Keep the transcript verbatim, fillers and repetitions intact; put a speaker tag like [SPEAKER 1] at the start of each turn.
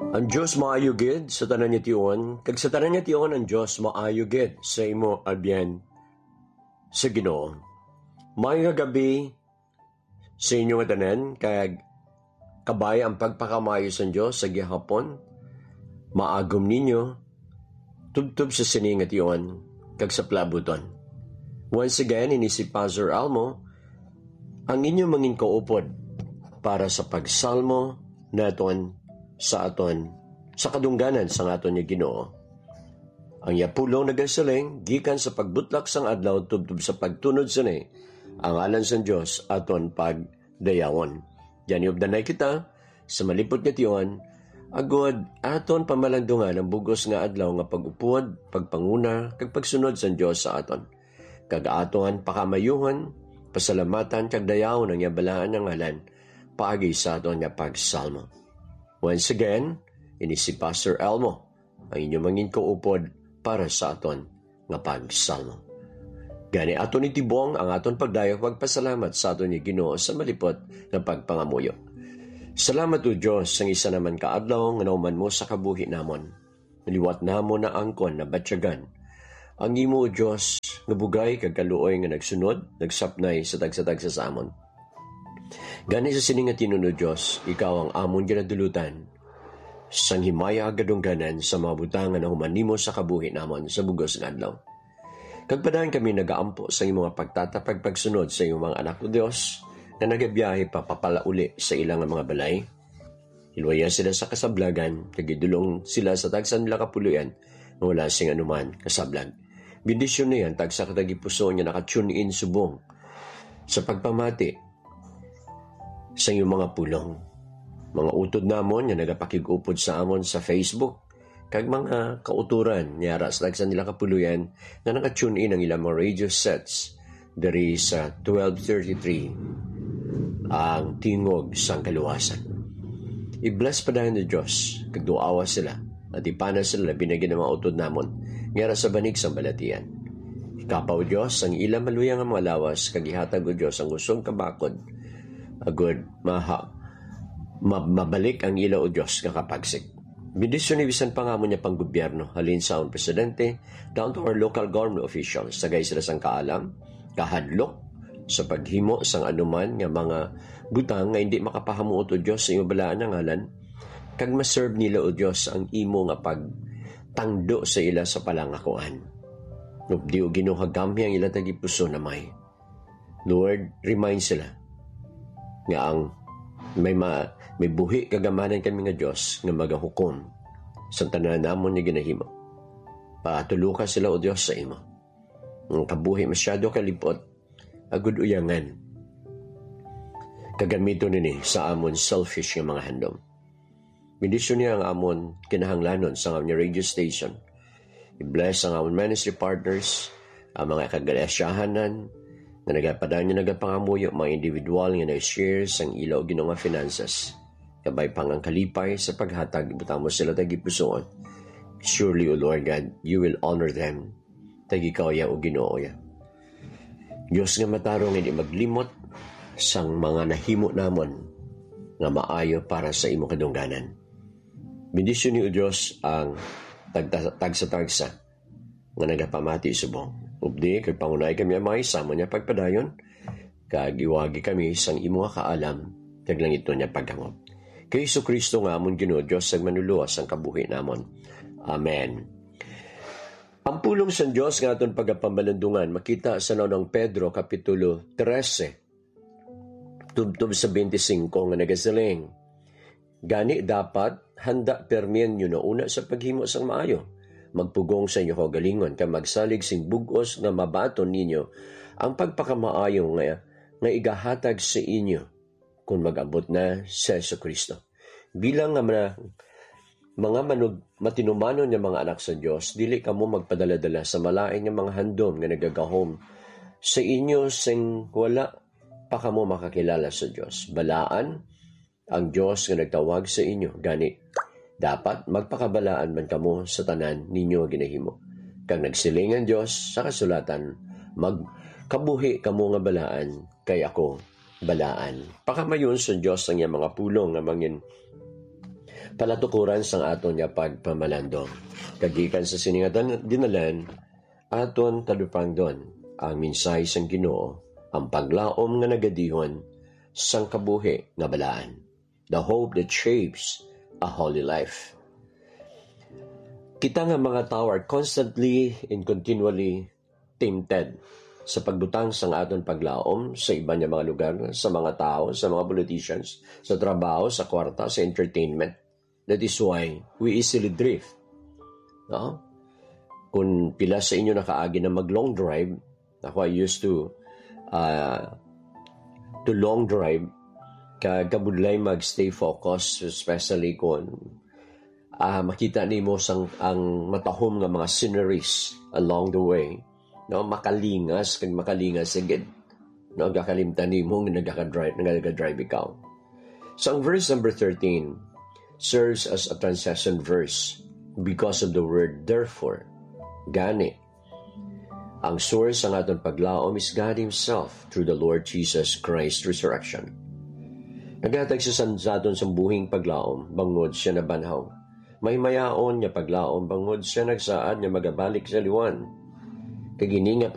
[SPEAKER 1] Ang Diyos maayo gid sa tanan niya tiyon, kag sa tanan niya tiyon ang Diyos maayo gid sa imo abyan sa Ginoo. Maayong gabi sa inyo nga tanan, kag kabay ang pagpakamayo sa Diyos sa gihapon. Maagom ninyo tubtub sa sini nga tiyon kag sa plabuton. Once again, ini si Pastor Almo, ang inyo mangin kaupod para sa pagsalmo naton sa aton sa kadungganan sa aton nga Ginoo. Ang yapulong nagasaling gikan sa pagbutlak sang adlaw tubtub sa pagtunod sini ang alan sa Dios aton pagdayawon. Jani ubdanay kita sa malipot nga tiyon agod aton pamalandungan ang bugos nga adlaw nga pag-upod, pagpanguna kag pagsunod sa Dios sa aton. Kag aton pakamayuhan, pasalamatan kag dayawon ang yabalaan nga ngalan paagi sa aton nga pagsalmo. Once again, ini si Pastor Elmo, ang inyong mangin kaupod para sa aton nga pagsalmo. Gani aton itibong ang aton pagdayo pagpasalamat sa aton ni Ginoo sa malipot nga pagpangamuyo. Salamat o Diyos ang isa naman kaadlaw nga nauman mo sa kabuhi namon. Naliwat namo na angkon na batyagan. Ang imo o Diyos nga bugay kag kaluoy nga nagsunod, nagsapnay sa tagsa-tagsa sa amon. Gani sa sining nga tinuno Diyos, ikaw ang amon ginadulutan sang himaya agadungganan sa mga butangan na humanimo sa kabuhi namon sa bugos ng adlaw. Kagpadaan kami nagaampo sa iyong mga pagtatapag pagsunod sa iyong mga anak o Diyos na nagabiyahe pa papalauli sa ilang mga balay. Hilwaya sila sa kasablagan, kagidulong sila sa tagsan nila kapuluyan na wala sing anuman kasablag. Bendisyon na yan, tagsa katagipuso niya nakatune in subong sa pagpamati sa iyong mga pulong. Mga utod namon nga nagapakigupod sa amon sa Facebook, kag mga kauturan niyara sa tagsan nila kapuluyan na nakatune in ang ilang mga radio sets dari sa twelve thirty-three ang tingog sang kaluwasan. I-bless pa dahil ng Diyos, kag duawa sila at ipana sila binagyan ng mga utod namon ngara sa banig sang balatian. Ikapaw Diyos ang ilang maluyang ang mga lawas, kag ihatag o Diyos ang gustong kabakod agud maha ma, mabalik ang ilaw o Diyos kakapagsik. Bendisyon ni bisan pangamo niya pang gobyerno, halin sa ang presidente, down to our local government officials, sagay sila sang kaalam, kahadlok sa paghimo sang anuman nga mga butang nga hindi makapahamuot o Diyos sa imo balaan nga ngalan, kag maserve nila o Diyos ang imo nga pagtangdo sa ila sa palangakuan. Nubdi o ginuhagami ang ila tagipuso na may. Lord, remind sila nga ang may ma, may buhi kagamanan kami nga Diyos nga magahukom sa tanan namon nga ginahimo. Patuluka sila o Diyos sa imo. Ang kabuhi masyado kalipot, agud uyangan. Kagamito nini sa amon selfish nga mga handom. Bendisyon niya ang amon kinahanglanon sa amon radio station. I-bless ang amon ministry partners, ang mga kagalasyahanan, na nagapadaan niya nagapangamuyo mga individual nga nag-share sang ilaw ginoo nga finances. Kabay pang ang kalipay sa paghatag, ibutang mo sila tagipusoon. Surely, O Lord God, you will honor them. Tagikaw ya o Ginoo ya. Diyos nga matarong hindi maglimot sang mga nahimo namon nga maayo para sa imo kadungganan. Bendisyon ni O Diyos ang tagsa-tagsa nga nagapamati subong. Ubdi, kag pangunay kami amay, samo niya pagpadayon, kag iwagi kami sang imo nga kaalam, kag langit niya paghangot. Kay Hesus Kristo nga amon Ginoo, Dios sang manuluwas ang kabuhi namon. Amen. Ang pulong sa Dios nga aton pagapamalandungan makita sa naunang Pedro kapitulo thirteen, tubtub sa twenty-five nga nagasaling. Gani dapat handa permian nyo na una sa paghimo sang maayo. Magpugong sa inyo kaugalingon ka magsalig sing bugos nga mabaton ninyo ang pagpakamaayo nga, nga igahatag sa inyo kung mag-abot na sa Hesus Kristo. Bilang nga mga, mga manog, matinumanon nga mga anak sa Diyos, dili ka mo magpadala-dala sa malaing nga mga handom nga nagagahom sa inyo sing wala pa kamo makakilala sa Diyos. Balaan ang Diyos nga nagtawag sa inyo. Gani, dapat magpakabalaan man kamo sa tanan ninyo ginahimo. Kang nagsilingan Diyos sa kasulatan, magkabuhi kamo nga balaan, kay ako balaan. Pakamayon sa Diyos ang iyang mga pulong nga mangin palatukuran sang aton niya pagpamalandong. Kagikan sa siningatan dinalan, aton talupangdon ang minsay sang Ginoo, ang paglaom nga nagadihon sang kabuhi nga balaan. The hope that shapes a holy life. Kita nga mga tao are constantly and continually tempted sa pagbutang sang aton paglaom sa iba niya mga lugar, sa mga tao, sa mga politicians, sa trabaho, sa kwarta, sa entertainment. That is why we easily drift. No? Kung pila sa inyo nakaagi na mag-long drive, ako I used to uh, to long drive, kagabudlay mag-stay focused, especially kung uh, makita nimo sang ang matahom nga mga sceneries along the way. No, makalingas, kag makalingas agad. No, gakalimtan nimo nga nagaka-drive, nagaka-drive ikaw. So ang verse number thirteen serves as a transition verse because of the word therefore. Gani, ang source ng aton paglaom is God Himself through the Lord Jesus Christ's resurrection. Nagatag sa sansaton sa buhing paglaom, bangod siya na banhaw. May mayaon niya paglaom, bangod siya nagsaad niya magabalik sa liwan. Kagini nga